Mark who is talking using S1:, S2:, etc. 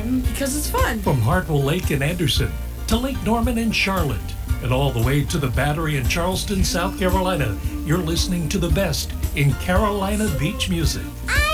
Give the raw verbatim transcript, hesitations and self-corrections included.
S1: fun because it's fun.
S2: From Hartwell Lake in Anderson to Lake Norman in Charlotte and all the way to the Battery in Charleston, South Carolina, you're listening to the best in Carolina beach music.
S3: I